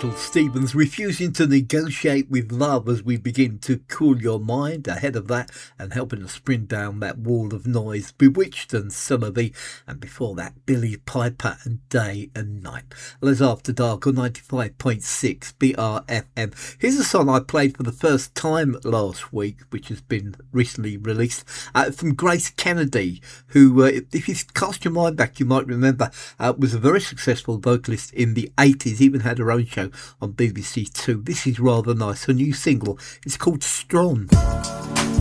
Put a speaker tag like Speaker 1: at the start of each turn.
Speaker 1: Little Stevens refusing to negotiate with love as we begin to cool your mind. Ahead of that, and helping us bring down that wall of noise, Bewitched and Celebi, and before that, Billy Piper and Day and Night. Les After Dark on 95.6 BRFM. Here's a song I played for the first time last week, which has been recently released, from Grace Kennedy, who, if you cast your mind back, you might remember, was a very successful vocalist in the 80s, even had her own show on BBC Two. This is rather nice. Her new single is called Strong.